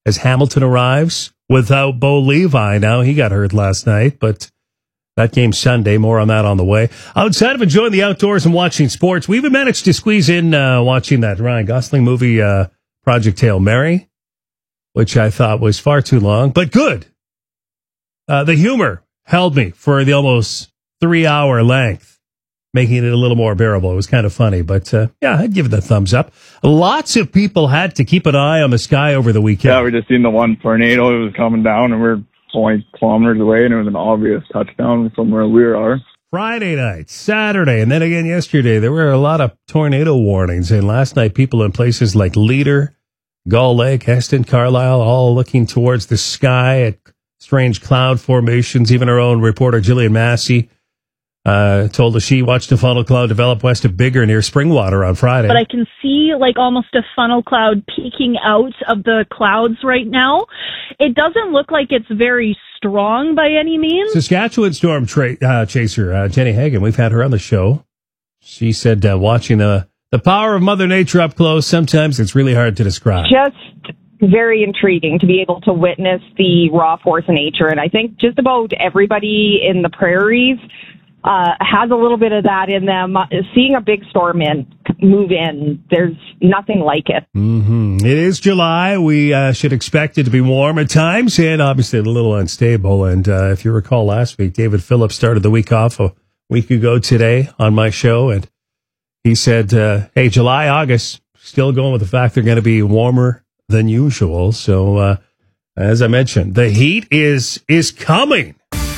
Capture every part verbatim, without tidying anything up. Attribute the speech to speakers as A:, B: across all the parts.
A: as Hamilton arrives without Bo Levi. Now, he got hurt last night, but that game's Sunday. More on that on the way. Outside of enjoying the outdoors and watching sports, we even managed to squeeze in uh, watching that Ryan Gosling movie, uh, Project Hail Mary, which I thought was far too long, but good. Uh, the humor held me for the almost three-hour length, making it a little more bearable. It was kind of funny, but uh, yeah, I'd give it a thumbs up. Lots of people had to keep an eye on the sky over the weekend.
B: Yeah, we just seen the one tornado. It was coming down, and we're twenty kilometers away, and it was an obvious touchdown from where we are.
A: Friday night, Saturday, and then again yesterday, there were a lot of tornado warnings. And last night, people in places like Leader, Gull Lake, Heston, Carlisle, all looking towards the sky at strange cloud formations. Even our own reporter, Jillian Massey, uh, told us she watched a funnel cloud develop west of Bigger near Springwater on Friday.
C: But I can see like almost a funnel cloud peeking out of the clouds right now. It doesn't look like it's very strong by any means.
A: Saskatchewan storm tra- uh, chaser uh, Jenny Hagan, we've had her on the show. She said uh, watching the, the power of Mother Nature up close, sometimes it's really hard to describe.
D: Just very intriguing to be able to witness the raw force of nature. And I think just about everybody in the prairies uh, has a little bit of that in them. Uh, seeing a big storm in move in, there's nothing like it.
A: Mm-hmm. It is July. We uh, should expect it to be warm at times and obviously a little unstable. And uh, if you recall last week, David Phillips started the week off a week ago today on my show. And he said, uh, hey, July, August, still going with the fact they're going to be warmer than usual. So uh, as I mentioned, the heat is is coming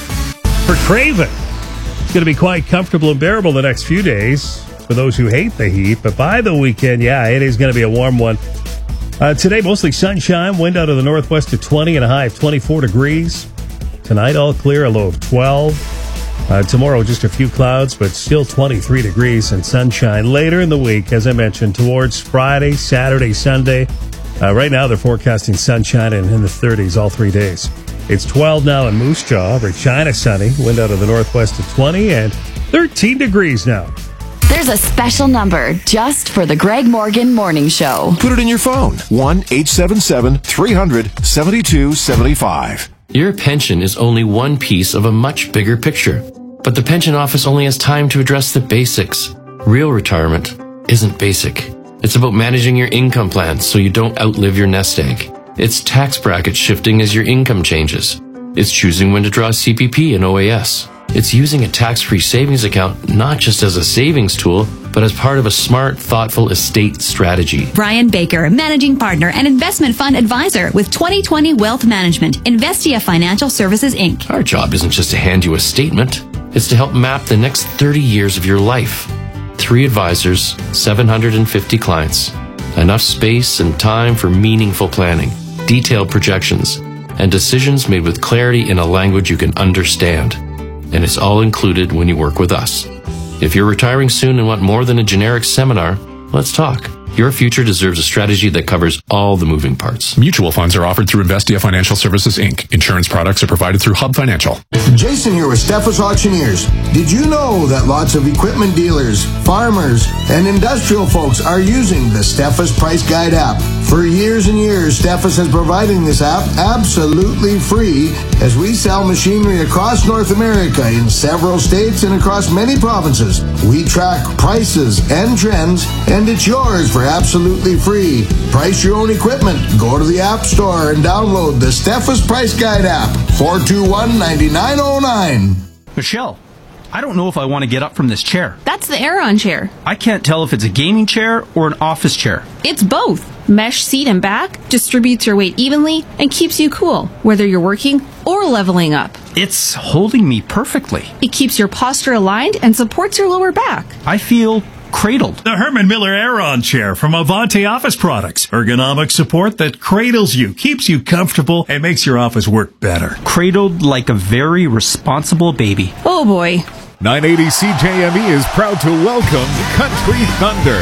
A: for Craven. It's going to be quite comfortable and bearable the next few days for those who hate the heat. But by the weekend, yeah, it is going to be a warm one. Uh, today, mostly sunshine, wind out of the northwest to twenty and a high of twenty-four degrees. Tonight, all clear, a low of twelve. Uh, tomorrow, just a few clouds, but still twenty-three degrees and sunshine. Later in the week, as I mentioned, towards Friday, Saturday, Sunday. Uh, right now, they're forecasting sunshine and in the thirties all three days. It's twelve now in Moose Jaw. Regina sunny. Wind out of the northwest to twenty and thirteen degrees now.
E: There's a special number just for the Greg Morgan Morning Show.
F: Put it in your phone. one eight seven seven, three hundred, seventy-two seventy-five.
G: Your pension is only one piece of a much bigger picture. But the pension office only has time to address the basics. Real retirement isn't basic. It's about managing your income plan so you don't outlive your nest egg. It's tax bracket shifting as your income changes. It's choosing when to draw C P P and O A S. It's using a tax-free savings account not just as a savings tool, but as part of a smart, thoughtful estate strategy.
H: Brian Baker, Managing Partner and Investment Fund Advisor with twenty twenty Wealth Management, Investia Financial Services, Incorporated.
G: Our job isn't just to hand you a statement. It's to help map the next thirty years of your life. Three advisors, seven hundred fifty clients. Enough space and time for meaningful planning, detailed projections, and decisions made with clarity in a language you can understand. And it's all included when you work with us. If you're retiring soon and want more than a generic seminar, let's talk. Your future deserves a strategy that covers all the moving parts.
I: Mutual funds are offered through Investia Financial Services, Incorporated. Insurance products are provided through Hub Financial.
J: Jason here with Steffes Auctioneers. Did you know that lots of equipment dealers, farmers, and industrial folks are using the Steffes Price Guide app? For years and years, Steffes has providing this app absolutely free as we sell machinery across North America in several states and across many provinces. We track prices and trends, and it's yours for absolutely free. Price your own equipment. Go to the App Store and download the Steffes Price Guide app. four two one, nine nine zero nine.
K: Michelle, I don't know if I want to get up from this chair.
L: That's the Aeron chair.
K: I can't tell if it's a gaming chair or an office chair.
L: It's both. Mesh seat and back distributes your weight evenly and keeps you cool, whether you're working or leveling up.
K: It's holding me perfectly.
L: It keeps your posture aligned and supports your lower back.
K: I feel cradled.
M: The Herman Miller Aeron chair from Avanti Office Products. Ergonomic support that cradles you, keeps you comfortable, and makes your office work better.
K: Cradled like a very responsible baby.
L: Oh boy.
N: nine eighty C J M E is proud to welcome Country Thunder.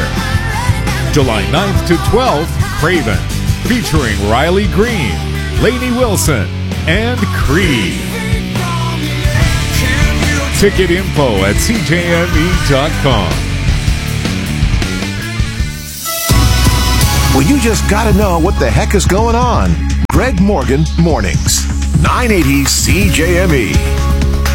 N: July ninth to twelfth, Craven, featuring Riley Green, Lainey Wilson, and Creed. Ticket info at C J M E dot com.
F: Well, you just gotta know what the heck is going on. Greg Greg Morgan Mornings. nine eighty C J M E.